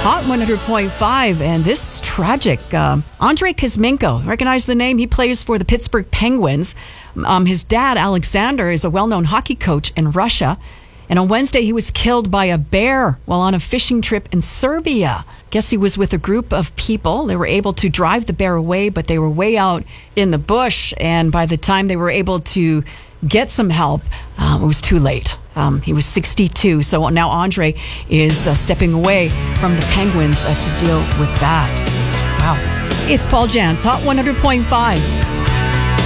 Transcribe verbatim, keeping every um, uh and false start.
Hot one hundred point five, and this is tragic. Um, Andrei Kuzmenko, recognize the name? He plays for the Pittsburgh Penguins. Um, his dad, Alexander, is a well-known hockey coach in Russia. And on Wednesday, he was killed by a bear while on a fishing trip in Serbia. Guess he was with a group of people. They were able to drive the bear away, but they were way out in the bush. And by the time they were able to get some help, uh, it was too late. Um, he was sixty-two. So now Andre is uh, stepping away from the Penguins uh, to deal with that. Wow. It's Paul Jantz, Hot one hundred point five.